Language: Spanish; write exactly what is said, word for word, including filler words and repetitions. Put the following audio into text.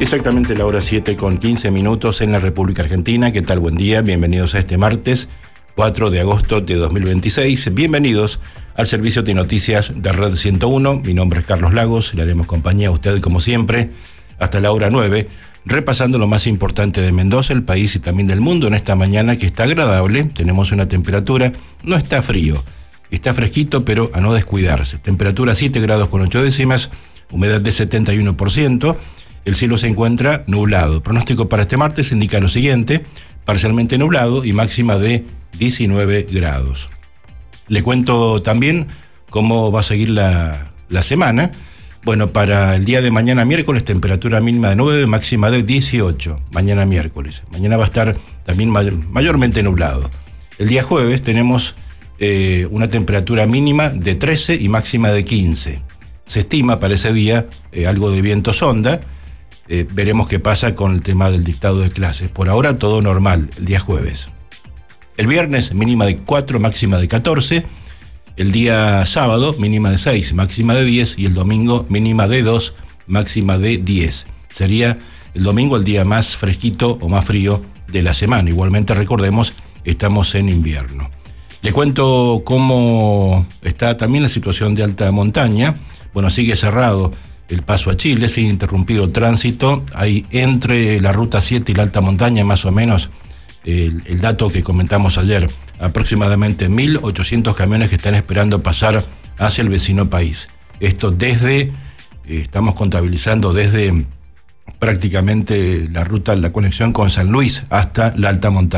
Exactamente la hora siete con quince minutos en la República Argentina. ¿Qué tal? Buen día. Bienvenidos a este martes cuatro de agosto de dos mil veintiséis. Bienvenidos al servicio de noticias de Red ciento uno. Mi nombre es Carlos Lagos. Le haremos compañía a usted como siempre hasta la hora nueve, repasando lo más importante de Mendoza, el país y también del mundo en esta mañana que está agradable. Tenemos una temperatura, no está frío, está fresquito, pero a no descuidarse. Temperatura siete grados con ocho décimas, humedad de setenta y uno por ciento. El cielo se encuentra nublado. Pronóstico para este martes indica lo siguiente: parcialmente nublado y máxima de diecinueve grados. Le cuento también cómo va a seguir la, la semana. Bueno, para el día de mañana miércoles, temperatura mínima de nueve, máxima de dieciocho. Mañana miércoles. Mañana va a estar también mayor, mayormente nublado. El día jueves tenemos eh, una temperatura mínima de trece y máxima de quince. Se estima para ese día eh, algo de viento sonda. Eh, veremos qué pasa con el tema del dictado de clases. Por ahora todo normal, el día jueves. El viernes mínima de cuatro, máxima de catorce. El día sábado mínima de seis, máxima de diez. Y el domingo mínima de dos, máxima de diez. Sería el domingo el día más fresquito o más frío de la semana. Igualmente recordemos, estamos en invierno. Le cuento cómo está también la situación de alta montaña. Bueno, sigue cerrado el paso a Chile, sigue interrumpido tránsito. Hay entre la ruta siete y la alta montaña más o menos el, el dato que comentamos ayer, aproximadamente mil ochocientos camiones que están esperando pasar hacia el vecino país. Esto desde, eh, estamos contabilizando desde prácticamente la ruta, la conexión con San Luis hasta la alta montaña.